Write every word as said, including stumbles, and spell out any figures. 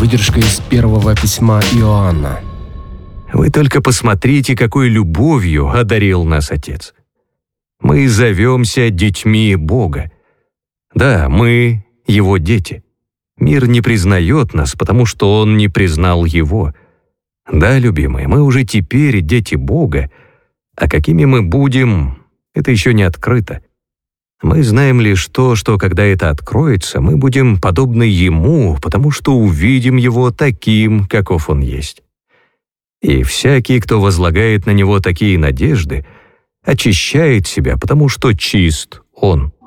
Выдержка из первого письма Иоанна. Вы только посмотрите, какой любовью одарил нас Отец. Мы зовемся детьми Бога. Да, мы Его дети. Мир не признает нас, потому что Он не признал Его. Да, любимые, мы уже теперь дети Бога, а какими мы будем, это еще не открыто. Мы знаем лишь то, что когда это откроется, мы будем подобны Ему, потому что увидим Его таким, каков Он есть. И всякий, кто возлагает на Него такие надежды, очищает себя, потому что чист Он.